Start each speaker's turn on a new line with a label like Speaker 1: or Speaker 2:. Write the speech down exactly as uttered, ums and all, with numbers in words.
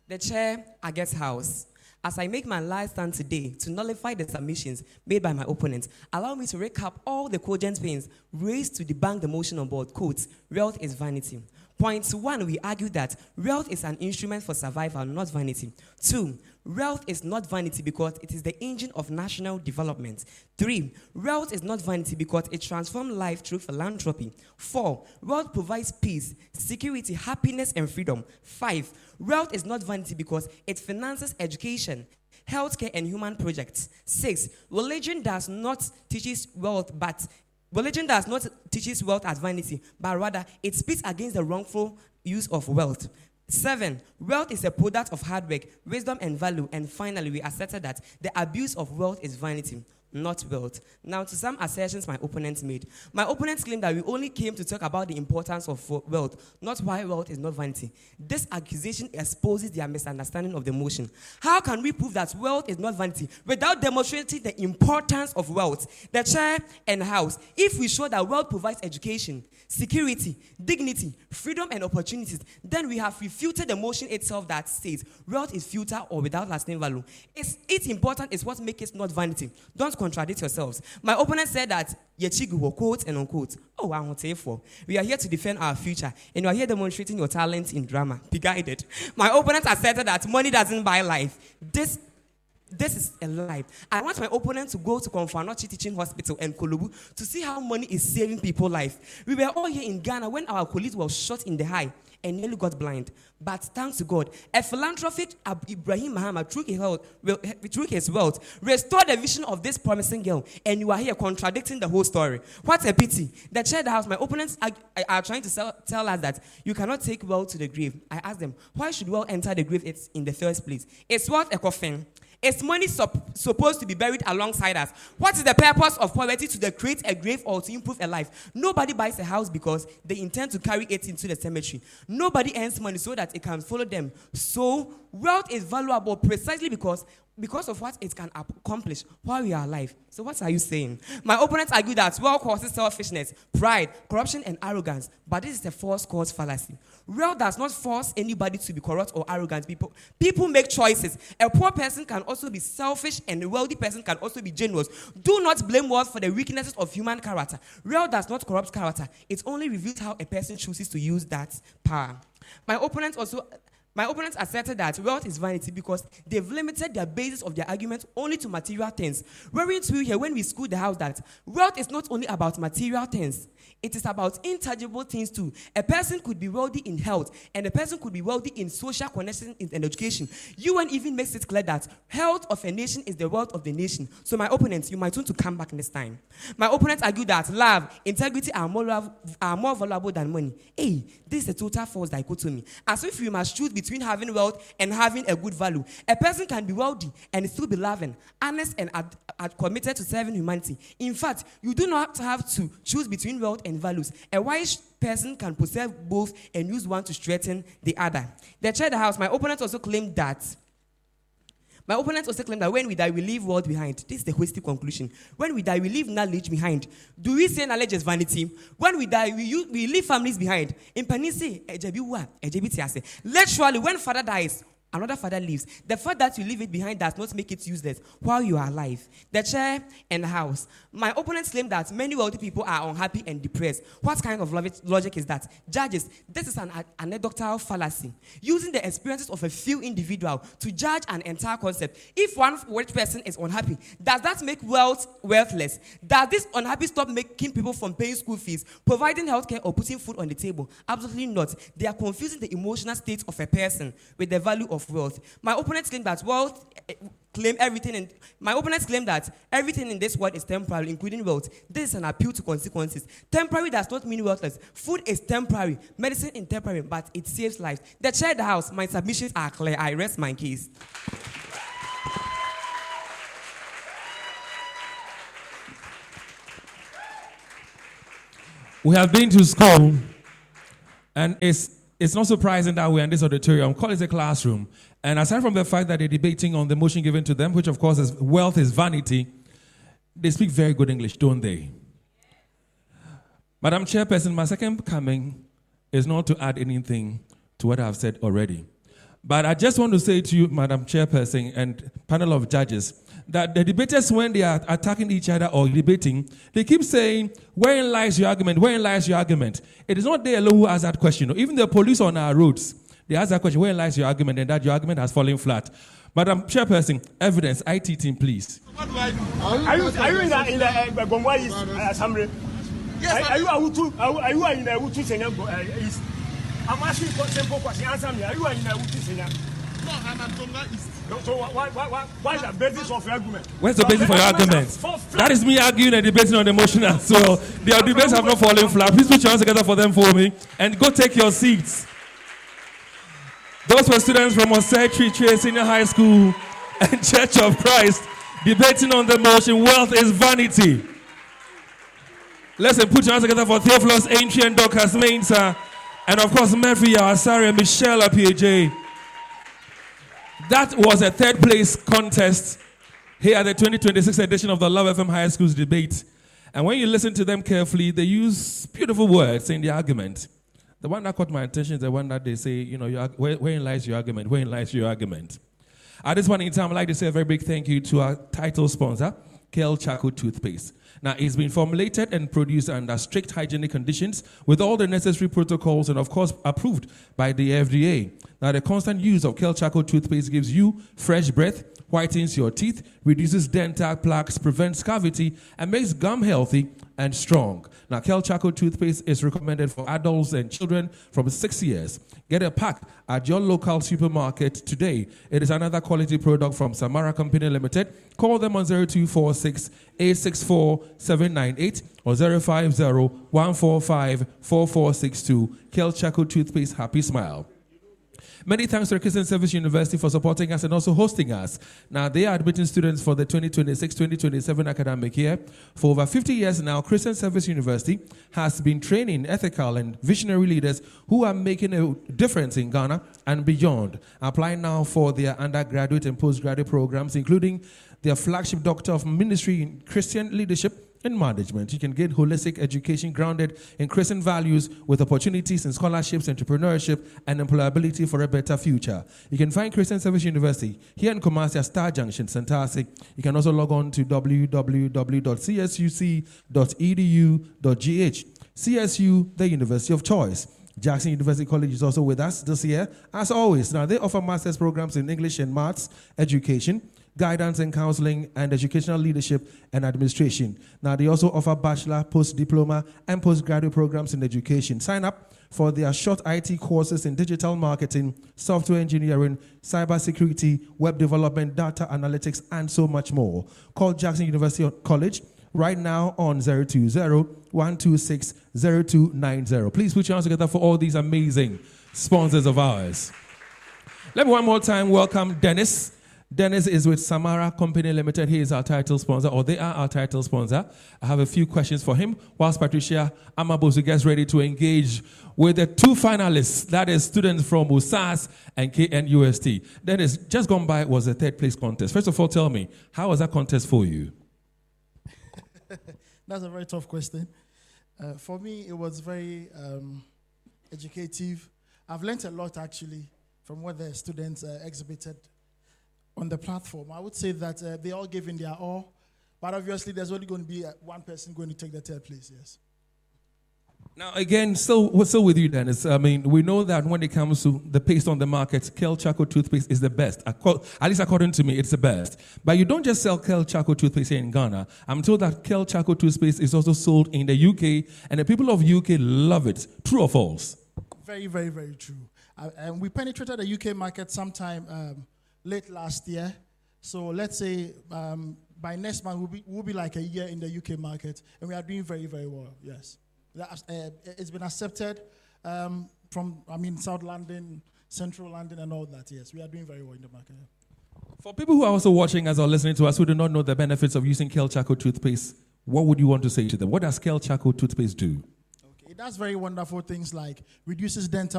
Speaker 1: The chair, Agat's house. As I make my last stand today to nullify the submissions made by my opponents, allow me to recap all the cogent points raised to debunk the motion on board. Quote, wealth is vanity. Point one, we argue that wealth is an instrument for survival, not vanity. Two, wealth is not vanity because it is the engine of national development. Three, wealth is not vanity because it transforms life through philanthropy. Four, wealth provides peace, security, happiness, and freedom. Five, wealth is not vanity because it finances education, healthcare, and human projects. Six, religion does not teach wealth, but Religion does not teach wealth as vanity, but rather it speaks against the wrongful use of wealth. Seven, wealth is a product of hard work, wisdom, and value. And finally, we asserted that the abuse of wealth is vanity, not wealth. Now, to some assertions my opponents made. My opponents claim that we only came to talk about the importance of wealth, not why wealth is not vanity. This accusation exposes their misunderstanding of the motion. How can we prove that wealth is not vanity without demonstrating the importance of wealth, the chair and house? If we show that wealth provides education, security, dignity, freedom, and opportunities, then we have refuted the motion itself that says wealth is futile or without lasting value. It's, it's important is what makes it not vanity. Don't contradict yourselves. My opponent said that Yechigu, quote and unquote. Oh, I want to say for. We are here to defend our future, and you are here demonstrating your talent in drama. Be guided. My opponent asserted that money doesn't buy life. This This is a lie. I want my opponent to go to Konfanochi Teaching Hospital and Kolubu to see how money is saving people's life. We were all here in Ghana when our colleagues were shot in the eye and nearly got blind. But thanks to God, a philanthropic Ibrahim Muhammad, through his wealth, through his wealth, restored the vision of this promising girl. And you are here contradicting the whole story. What a pity. The chair the house, my opponents are, are trying to sell, tell us that you cannot take wealth to the grave. I asked them, why should wealth enter the grave in the first place? It's what a coffin. Is money sup- supposed to be buried alongside us? What is the purpose of poverty? To create a grave or to improve a life? Nobody buys a house because they intend to carry it into the cemetery. Nobody earns money so that it can follow them. So wealth is valuable precisely because because of what it can accomplish while we are alive. So what are you saying? My opponents argue that wealth causes selfishness, pride, corruption, and arrogance. But this is a false cause fallacy. Wealth does not force anybody to be corrupt or arrogant. People, people make choices. A poor person can also be selfish, and a wealthy person can also be generous. Do not blame wealth for the weaknesses of human character. Wealth does not corrupt character. It only reveals how a person chooses to use that power. My opponents also... My opponents asserted that wealth is vanity because they've limited their basis of their argument only to material things. Weren't we here when we schooled the house that wealth is not only about material things, it is about intangible things too. A person could be wealthy in health, and a person could be wealthy in social connection and education. U N even makes it clear that health of a nation is the wealth of the nation. So my opponents, you might want to come back next time. My opponents argue that love, integrity are more, are more valuable than money. Hey, this is a total false dichotomy. As if you must choose between between having wealth and having a good value. A person can be wealthy and still be loving, honest, and ad- ad- committed to serving humanity. In fact, you do not have to choose between wealth and values. A wise person can possess both and use one to strengthen the other. The chair of the house, my opponents also claimed that My opponents also claim that when we die, we leave wealth behind. This is the hasty conclusion. When we die, we leave knowledge behind. Do we say knowledge is vanity? When we die, we, use, we leave families behind. In Panisi, literally, when father dies, another father leaves. The fact that you leave it behind does not make it useless while you are alive. The chair and the house. My opponents claim that many wealthy people are unhappy and depressed. What kind of logic is that? Judges, this is an anecdotal fallacy. Using the experiences of a few individuals to judge an entire concept. If one rich person is unhappy, does that make wealth worthless? Does this unhappy stop making people from paying school fees, providing healthcare, or putting food on the table? Absolutely not. They are confusing the emotional state of a person with the value of wealth. My opponents claim that wealth claim everything in my opponents claim that everything in this world is temporary, including wealth. This is an appeal to consequences. Temporary does not mean worthless. Food is temporary, medicine is temporary, but it saves lives. The chair of the house, my submissions are clear. I rest my case.
Speaker 2: We have been to school, and it's It's not surprising that we're in this auditorium. Call it a classroom. And aside from the fact that they're debating on the motion given to them, which of course is wealth is vanity, they speak very good English, don't they? Madam Chairperson, my second coming is not to add anything to what I've said already. But I just want to say to you, Madam Chairperson and panel of judges, that the debaters, when they are attacking each other or debating, they keep saying, wherein lies your argument? Wherein lies your argument? It is not they alone who ask that question. Even the police on our roads, they ask that question, wherein lies your argument? And that your argument has fallen flat. Madam Chairperson, evidence, I T team, please.
Speaker 3: What do I do? Are you, are you in the, in the uh, Gomwa East uh, Assembly? Yes. Are, are you a Hutu? Are, are you in the Hutu Senior uh, East? I'm asking you a simple question. Answer me. Are you in the Hutu Senior? No, I'm at Gomwa East. So why, why, why, why is the basis of your argument?
Speaker 2: Where's the basis for your argument? That is me arguing and debating on the motion as well. Their debates have not fallen flat. Please put your hands together for them for me and go take your seats. Those were students from Osei Tree Senior High School and Church of Christ debating on the motion, wealth is vanity. Let's put your hands together for Theophilus Aintree and Dorcas Mensah. And of course, Murphy Asari, Michelle P J. That was a third place contest here at the twenty twenty-six edition of the Love F M High Schools debate. And when you listen to them carefully, they use beautiful words in the argument. The one that caught my attention is the one that they say, you know, your, where, wherein lies your argument? Wherein lies your argument? At this point in time, I'd like to say a very big thank you to our title sponsor, Kel Charcoal Toothpaste. Now, it's been formulated and produced under strict hygienic conditions with all the necessary protocols and, of course, approved by the F D A. Now, the constant use of Kel Charcoal Toothpaste gives you fresh breath, whitens your teeth, reduces dental plaques, prevents cavity, and makes gum healthy and strong. Now, Kel Charcoal Toothpaste is recommended for adults and children from six years. Get a pack at your local supermarket today. It is another quality product from Samara Company Limited. Call them on zero two four six, eight six four, seven nine eight or zero five zero, one four five, four four six two. Kel Charcoal Toothpaste, happy smile. Many thanks to Christian Service University for supporting us and also hosting us. Now, they are admitting students for the twenty twenty-six twenty twenty-seven academic year. For over fifty years now, Christian Service University has been training ethical and visionary leaders who are making a difference in Ghana and beyond. Applying now for their undergraduate and postgraduate programs, including their flagship Doctor of Ministry in Christian Leadership and Management. You can get holistic education grounded in Christian values with opportunities in scholarships, entrepreneurship, and employability for a better future. You can find Christian Service University here in Kumasi at Star Junction, Santasi. You can also log on to w w w dot c s u c dot e d u dot g h. C S U, the University of Choice. Jackson University College is also with us this year, as always. Now, they offer master's programs in English and Maths, education, guidance and counseling, and educational leadership and administration. Now, they also offer bachelor, post-diploma, and postgraduate programs in education. Sign up for their short I T courses in digital marketing, software engineering, cybersecurity, web development, data analytics, and so much more. Call Jackson University College right now on zero two zero, one two six, zero two nine zero. Please put your hands together for all these amazing sponsors of ours. Let me one more time welcome Dennis. Dennis is with Samara Company Limited. He is our title sponsor, or they are our title sponsor. I have a few questions for him, whilst Patricia Amabosu gets ready to engage with the two finalists, that is students from U S A S and K N U S T. Dennis, just gone by was a third place contest. First of all, tell me, how was that contest for you?
Speaker 4: That's a very tough question. Uh, for me, it was very um, educative. I've learned a lot, actually, from what the students uh, exhibited on the platform. I would say that uh, they all gave in their all, but obviously there's only going to be uh, one person going to take the third place, yes.
Speaker 2: Now, again, still, still with you, Dennis. I mean, we know that when it comes to the paste on the market, Kel Charcoal Toothpaste is the best. At least according to me, it's the best. But you don't just sell Kel Charcoal Toothpaste here in Ghana. I'm told that Kel Charcoal Toothpaste is also sold in the U K, and the people of U K love it. True or false?
Speaker 4: Very, very, very true. Uh, and we penetrated the U K market sometime um, late last year. So let's say um, by next month, we'll be, we'll be like a year in the U K market, and we are doing very, very well, yes. That, uh, it's been accepted um, from, I mean, South London, Central London, and all that, yes. We are doing very well in the market.
Speaker 2: For people who are also watching us or listening to us who do not know the benefits of using Kel Charcoal Toothpaste, what would you want to say to them? What does Kel Charcoal Toothpaste do?
Speaker 4: Okay, it does very wonderful things like reduces dental